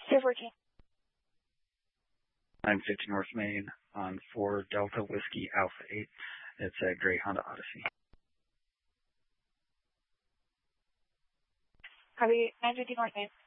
Clear 14. 950 North Main on 4 Delta Whiskey Alpha 8. It's a gray Honda Odyssey. Copy 950 North Main.